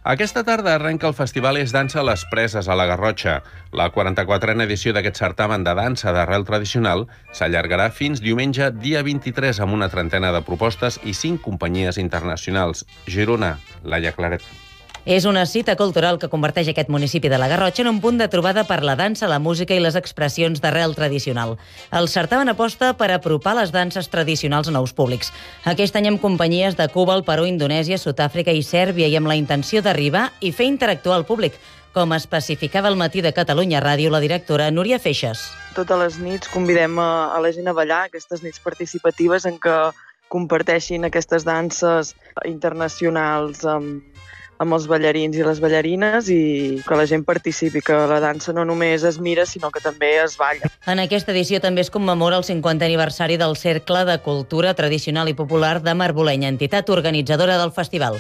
Aquesta tarda arrenca el festival És Dansa a les Preses, a la Garrotxa. La 44a edició d'aquest certamen de dansa d'arrel tradicional s'allargarà fins diumenge, dia 23, amb una trentena de propostes i 5 companyies internacionals. Girona, Laia Claret. És una cita cultural que converteix aquest municipi de la Garrotxa en un punt de trobada per la dansa, la música i les expressions d'arrel tradicional. El certamen aposta per apropar les danses tradicionals a nous públics. Aquest any amb companyies de Cuba, el Perú, Indonèsia, Sud-àfrica i Sèrbia i amb la intenció d'arribar i fer interactuar el públic, com especificava al Matí de Catalunya Ràdio la directora Núria Feixes. Totes les nits convidem a la gent a ballar, aquestes nits participatives en què comparteixin aquestes danses internacionals amb els ballarins i les ballarines i que la gent participi, que la dansa no només es mira, sinó que també es balla. En aquesta edició també es commemora el 50è aniversari del Cercle de Cultura Tradicional i Popular de Marbolenya, entitat organitzadora del festival.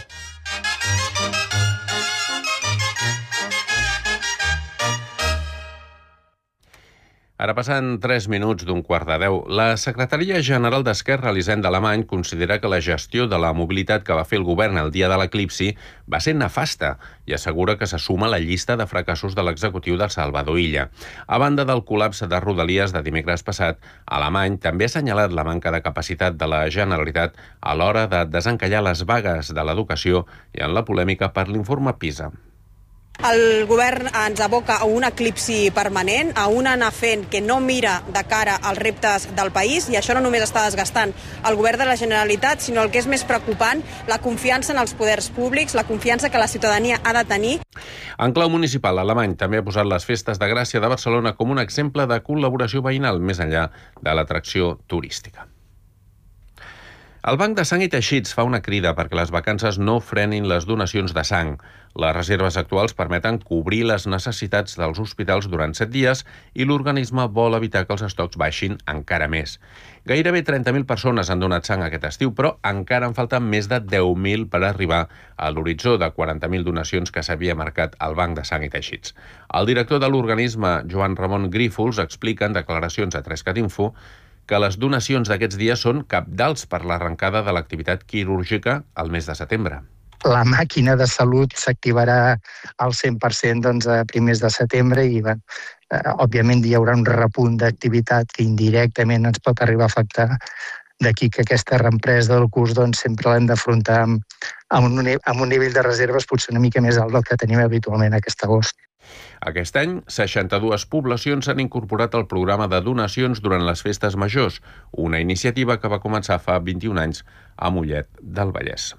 Ara passen 3 minuts d'un quart de 10. La Secretaria General d'Esquerra, Elisenda Alemany, considera que la gestió de la mobilitat que va fer el govern el dia de l'eclipsi va ser nefasta i assegura que se suma a la llista de fracassos de l'executiu del Salvador Illa. A banda del col·lapse de Rodalies de dimecres passat, Alemany també ha assenyalat la manca de capacitat de la Generalitat a l'hora de desencallar les vagues de l'educació i en la polèmica per l'informe PISA. El govern ens aboca a un eclipsi permanent, a un anar fent que no mira de cara als reptes del país, i això no només està desgastant el govern de la Generalitat, sinó el que és més preocupant, la confiança en els poders públics, la confiança que la ciutadania ha de tenir. En clau municipal, Alemany també ha posat les festes de Gràcia de Barcelona com un exemple de col·laboració veïnal més enllà de l'atracció turística. El Banc de Sang i Teixits fa una crida perquè les vacances no frenin les donacions de sang. Les reserves actuals permeten cobrir les necessitats dels hospitals durant 7 dies i l'organisme vol evitar que els estocs baixin encara més. Gairebé 30.000 persones han donat sang aquest estiu, però encara en falten més de 10.000 per arribar a l'horitzó de 40.000 donacions que s'havia marcat al Banc de Sang i Teixits. El director de l'organisme, Joan Ramon Grífols, explica en declaracions a 3CatInfo que les donacions d'aquests dies són cabdals per l'arrencada de l'activitat quirúrgica al mes de setembre. La màquina de salut s'activarà al 100% a primers de setembre i, òbviament, hi haurà un repunt d'activitat que indirectament ens pot arribar a afectar. D'aquí que aquesta reempresa del curs sempre l'hem d'afrontar amb un nivell de reserves potser una mica més alt del que tenim habitualment aquest agost. Aquest any, 62 poblacions s'han incorporat al programa de donacions durant les festes majors, una iniciativa que va començar fa 21 anys a Mollet del Vallès.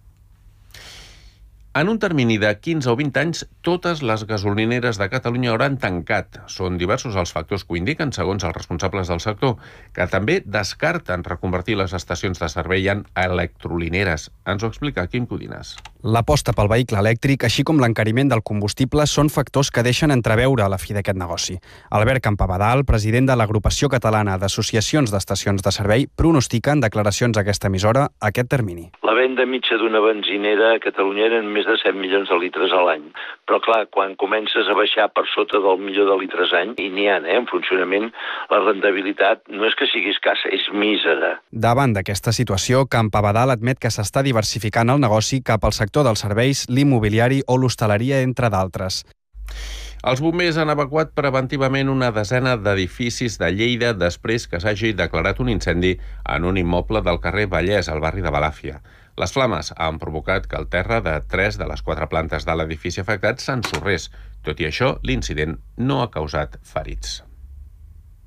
En un termini de 15 o 20 anys, totes les gasolineres de Catalunya hauran tancat. Són diversos els factors que ho indiquen, segons els responsables del sector, que també descarten reconvertir les estacions de servei en electrolineres. Ens ho explica Quim Codines. L'aposta pel vehicle elèctric, així com l'encariment del combustible, són factors que deixen entreveure a la fi d'aquest negoci. Albert Campabadal, president de l'Agrupació Catalana d'Associacions d'Estacions de Servei, pronostica en declaracions a aquesta emissora aquest termini. La venda mitja d'una benzinera a Catalunya eren més de 7 milions de litres a l'any. Però clar, quan comences a baixar per sota del milió de litres any, i n'hi ha, en funcionament, la rendibilitat no és que sigui escassa, és mísera. Davant d'aquesta situació, Campabadal admet que s'està diversificant el negoci cap al sector dels serveis, l'immobiliari o l'hostaleria, entre d'altres. Els bombers han evacuat preventivament una desena d'edificis de Lleida després que s'hagi declarat un incendi en un immoble del carrer Vallès, al barri de Balàfia. Les flames han provocat que el terra de 3 de les 4 plantes de l'edifici afectat s'ensorrés. Tot i això, l'incident no ha causat ferits.